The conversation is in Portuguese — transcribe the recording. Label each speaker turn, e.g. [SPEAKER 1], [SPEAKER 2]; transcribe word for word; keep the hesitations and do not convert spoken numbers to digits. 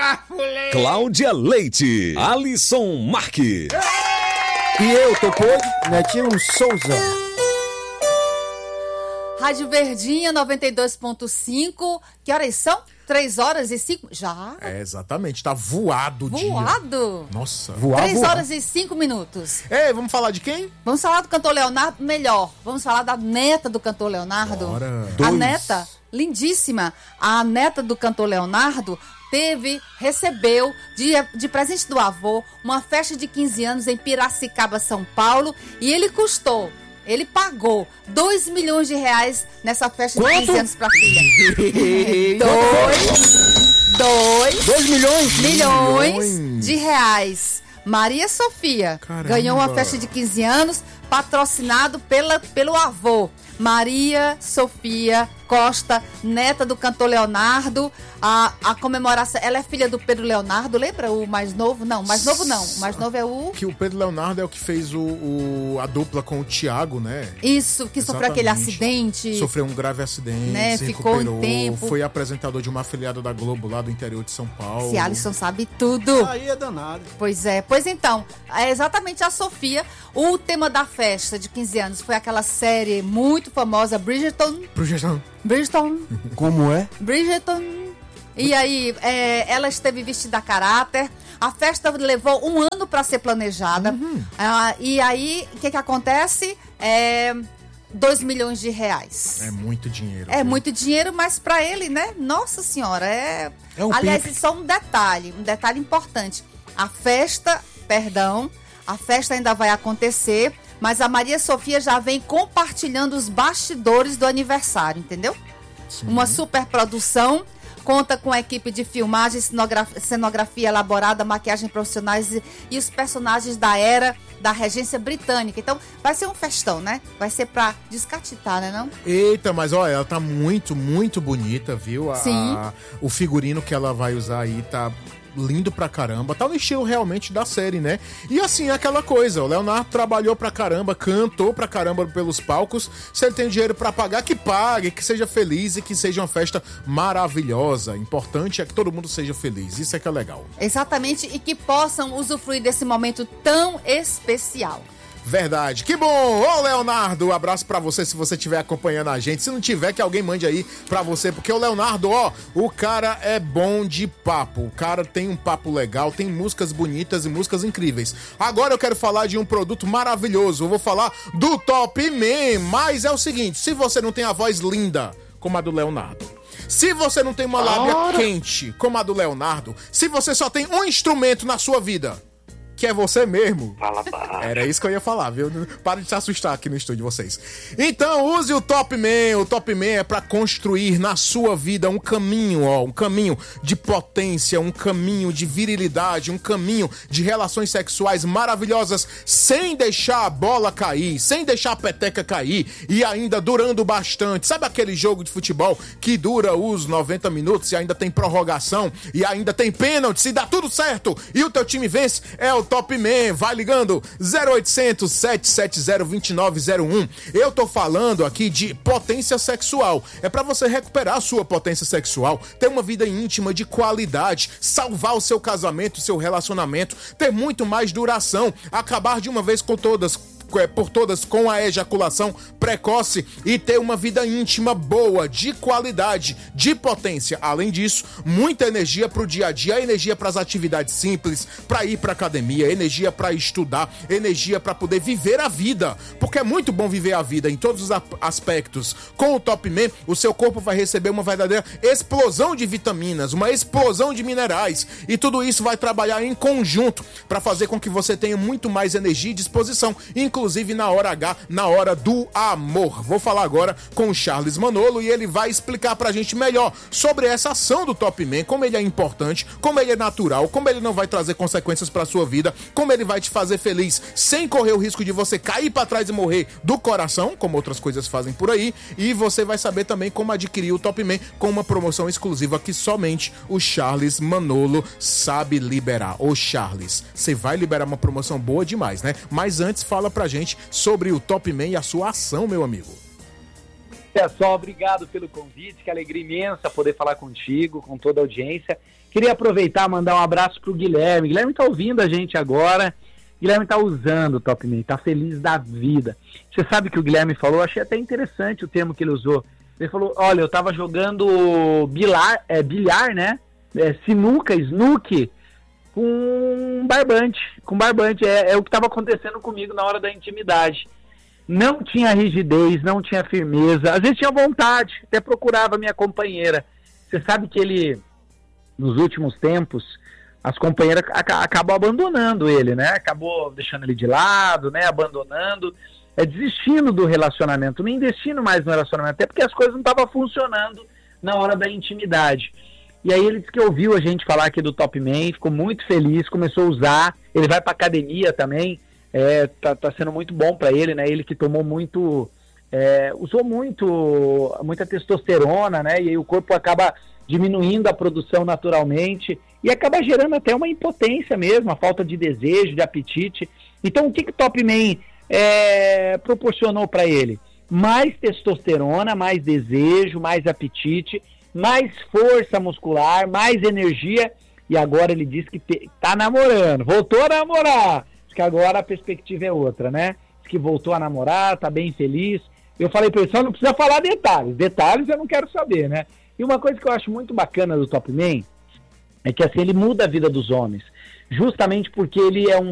[SPEAKER 1] Cláudia Leite, Alisson Marques.
[SPEAKER 2] E eu, Topolho, Netinho Souza.
[SPEAKER 3] Rádio Verdinha noventa e dois ponto cinco. Que horas são? Três horas e cinco... Já?
[SPEAKER 4] É, exatamente. Tá voado o dia.
[SPEAKER 3] Voado?
[SPEAKER 4] Nossa.
[SPEAKER 2] Voar,
[SPEAKER 3] Três
[SPEAKER 2] voar.
[SPEAKER 3] horas e cinco minutos.
[SPEAKER 4] É, vamos falar de quem?
[SPEAKER 3] Vamos falar do cantor Leonardo? Melhor. Vamos falar da neta do cantor Leonardo.
[SPEAKER 4] Bora.
[SPEAKER 3] A
[SPEAKER 2] Dois.
[SPEAKER 3] neta, lindíssima. A neta do cantor Leonardo teve, recebeu de, de presente do avô uma festa de quinze anos em Piracicaba, São Paulo. E ele custou... Ele pagou dois milhões de reais nessa festa
[SPEAKER 2] Quanto?
[SPEAKER 3] de quinze anos pra filha. dois, dois,
[SPEAKER 4] Dois milhões?
[SPEAKER 3] milhões
[SPEAKER 4] Milhões.
[SPEAKER 3] de reais. Maria Sofia
[SPEAKER 4] Caramba.
[SPEAKER 3] ganhou uma festa de quinze anos patrocinado pela, pelo avô. Maria Sofia Costa, neta do cantor Leonardo. A, a comemoração, ela é filha do Pedro Leonardo, lembra o mais novo? Não, o mais novo não. O mais novo é o...
[SPEAKER 4] Que o Pedro Leonardo é o que fez o, o- a dupla com o Thiago, né?
[SPEAKER 3] Isso, que sofreu aquele
[SPEAKER 4] Exatamente.
[SPEAKER 3] acidente.
[SPEAKER 4] Sofreu um grave acidente,
[SPEAKER 3] Né,
[SPEAKER 4] se
[SPEAKER 3] ficou em
[SPEAKER 4] recuperou,
[SPEAKER 3] tempo.
[SPEAKER 4] foi apresentador de uma afiliada da Globo lá do interior de São Paulo.
[SPEAKER 3] Esse Alisson sabe tudo.
[SPEAKER 2] Aí é danado.
[SPEAKER 3] Pois é, pois então, é exatamente a Sofia. O tema da festa de quinze anos foi aquela série muito famosa, Bridgerton.
[SPEAKER 4] Projeção.
[SPEAKER 3] Bridgerton.
[SPEAKER 2] Como é?
[SPEAKER 3] Bridgerton. E aí, é, ela esteve vestida a caráter. A festa levou um ano para ser planejada. Ah, e aí, o que que acontece? É... dois milhões de reais.
[SPEAKER 4] É muito dinheiro.
[SPEAKER 3] É
[SPEAKER 4] viu?
[SPEAKER 3] muito dinheiro, mas para ele, né? Nossa Senhora, é...
[SPEAKER 2] É um
[SPEAKER 3] Aliás,
[SPEAKER 2] pique.
[SPEAKER 3] só um detalhe, um detalhe importante. A festa, perdão, a festa ainda vai acontecer, mas a Maria Sofia já vem compartilhando os bastidores do aniversário, entendeu?
[SPEAKER 4] Sim.
[SPEAKER 3] Uma superprodução, conta com a equipe de filmagem, cenografia, cenografia elaborada, maquiagem profissionais e, e os personagens da era da regência britânica. Então, vai ser um festão, né? Vai ser pra descatitar, né não?
[SPEAKER 4] Eita, mas olha, ela tá muito, muito bonita, viu? A-
[SPEAKER 3] Sim.
[SPEAKER 4] a- o figurino que ela vai usar aí tá lindo pra caramba. Tá no estilo realmente da série, né? E assim, aquela coisa, o Leonardo trabalhou pra caramba, cantou pra caramba pelos palcos. Se ele tem dinheiro pra pagar, que pague, que seja feliz e que seja uma festa maravilhosa. Importante é que todo mundo seja feliz. Isso é que é legal.
[SPEAKER 3] Exatamente, e que possam usufruir desse momento tão especial.
[SPEAKER 4] Verdade. Que bom! Ô, Leonardo, abraço pra você se você estiver acompanhando a gente. Se não tiver, que alguém mande aí pra você, porque o Leonardo, ó, o cara é bom de papo. O cara tem um papo legal, tem músicas bonitas e músicas incríveis. Agora eu quero falar de um produto maravilhoso. Eu vou falar do Top Man, mas é o seguinte, se você não tem a voz linda como a do Leonardo, se você não tem uma lábia quente como a do Leonardo, se você só tem um instrumento na sua vida, que é você mesmo.
[SPEAKER 5] Fala baixo.
[SPEAKER 4] Era isso que eu ia falar, viu? Para de se assustar aqui no estúdio, vocês. Então, use o Top Man. O Top Man é pra construir na sua vida um caminho, ó. Um caminho de potência, um caminho de virilidade, um caminho de relações sexuais maravilhosas, sem deixar a bola cair, sem deixar a peteca cair e ainda durando bastante. Sabe aquele jogo de futebol que dura os noventa minutos e ainda tem prorrogação e ainda tem pênalti, se dá tudo certo e o teu time vence? É o Top Man. Vai ligando zero oitocentos, sete sete zero, dois nove zero um. Eu tô falando aqui de potência sexual. É pra você recuperar a sua potência sexual, ter uma vida íntima de qualidade, salvar o seu casamento, o seu relacionamento, ter muito mais duração, acabar de uma vez com todas por todas com a ejaculação precoce e ter uma vida íntima boa, de qualidade, de potência. Além disso, muita energia pro dia a dia, energia pras atividades simples, pra ir pra academia, energia pra estudar, energia pra poder viver a vida, porque é muito bom viver a vida em todos os aspectos. Com o Top Man, o seu corpo vai receber uma verdadeira explosão de vitaminas, uma explosão de minerais, e tudo isso vai trabalhar em conjunto pra fazer com que você tenha muito mais energia e disposição, inclusive na hora H, na hora do amor. Vou falar agora com o Charles Manolo e ele vai explicar pra gente melhor sobre essa ação do Top Man, como ele é importante, como ele é natural, como ele não vai trazer consequências pra sua vida, como ele vai te fazer feliz sem correr o risco de você cair pra trás e morrer do coração, como outras coisas fazem por aí, e você vai saber também como adquirir o Top Man com uma promoção exclusiva que somente o Charles Manolo sabe liberar. Ô Charles, você vai liberar uma promoção boa demais, né? Mas antes fala pra gente sobre o Top Man e a sua ação, meu amigo.
[SPEAKER 5] Olha só, obrigado pelo convite, que alegria imensa poder falar contigo, com toda a audiência. Queria aproveitar e mandar um abraço pro Guilherme. Guilherme tá ouvindo a gente agora. Guilherme tá usando o Top Man, tá feliz da vida. Você sabe que o Guilherme falou, achei até interessante o termo que ele usou. Ele falou, olha, eu tava jogando bilar, é, bilhar, né? É, sinuca, snook, com barbante. Com barbante, é, é o que tava acontecendo comigo na hora da intimidade. Não tinha rigidez, não tinha firmeza. Às vezes tinha vontade, até procurava a minha companheira. Você sabe que ele, nos últimos tempos, as companheiras ac- acabam abandonando ele, né? Acabou deixando ele de lado, né? Abandonando, é, desistindo do relacionamento, não investindo mais no relacionamento, até porque as coisas não estavam funcionando na hora da intimidade. E aí ele disse que ouviu a gente falar aqui do Top Man, ficou muito feliz, começou a usar, ele vai pra academia também, é, tá, tá sendo muito bom para ele, né? Ele que tomou muito, é, usou muito, muita testosterona, né? E aí o corpo acaba diminuindo a produção naturalmente e acaba gerando até uma impotência mesmo, a falta de desejo, de apetite. Então o que que o Top Man é, proporcionou para ele? Mais testosterona, mais desejo, mais apetite, mais força muscular, mais energia, e agora ele diz que tá namorando, voltou a namorar, diz que agora a perspectiva é outra, né? Diz que voltou a namorar, tá bem feliz. Eu falei para ele, só não precisa falar detalhes, detalhes eu não quero saber, né? E uma coisa que eu acho muito bacana do Top Man é que assim, ele muda a vida dos homens, justamente porque ele é um